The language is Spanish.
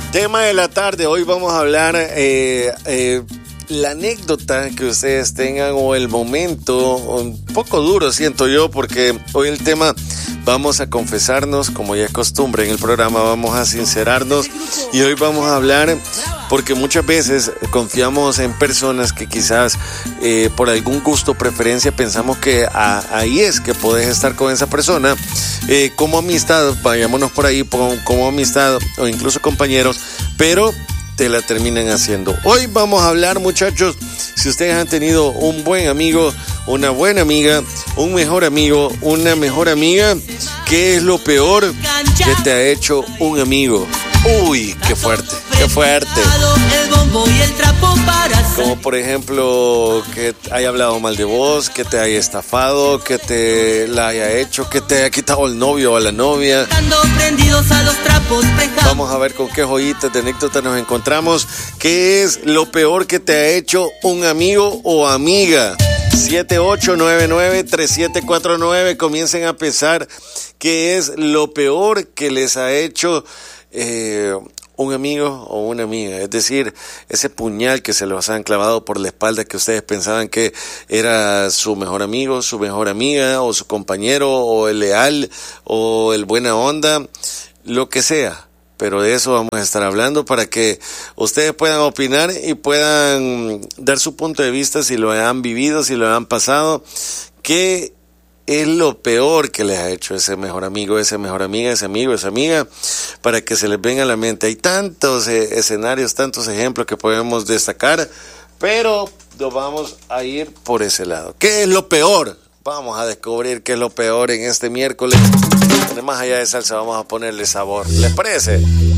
Tema de la tarde, hoy vamos a hablar la anécdota que ustedes tengan o el momento, un poco duro siento yo, porque hoy el tema vamos a confesarnos, como ya es costumbre en el programa, vamos a sincerarnos y hoy vamos a hablar porque muchas veces confiamos en personas que quizás por algún gusto o preferencia pensamos que ahí es que podés estar con esa persona, como amistad, vayámonos por ahí como amistad o incluso compañeros, pero te la terminan haciendo. Hoy vamos a hablar, muchachos, si ustedes han tenido un buen amigo, una buena amiga, un mejor amigo, una mejor amiga, ¿qué es lo peor que te ha hecho un amigo? Uy, qué fuerte, qué fuerte. Como por ejemplo, que haya hablado mal de vos, que te haya estafado, que te la haya hecho, que te haya quitado el novio o la novia. Vamos a ver con qué joyitas de anécdotas nos encontramos. ¿Qué es lo peor que te ha hecho un amigo o amiga? 7899-3749. Comiencen a pensar qué es lo peor que les ha hecho un amigo o una amiga, es decir, ese puñal que se los han clavado por la espalda que ustedes pensaban que era su mejor amigo, su mejor amiga o su compañero o el leal o el buena onda, lo que sea. Pero de eso vamos a estar hablando para que ustedes puedan opinar y puedan dar su punto de vista si lo han vivido, si lo han pasado, qué es lo peor que les ha hecho ese mejor amigo, esa mejor amiga, ese amigo, esa amiga, para que se les venga a la mente. Hay tantos escenarios, tantos ejemplos que podemos destacar, pero nos vamos a ir por ese lado. ¿Qué es lo peor? Vamos a descubrir qué es lo peor en este miércoles. Más allá de salsa, vamos a ponerle sabor. ¿Les parece?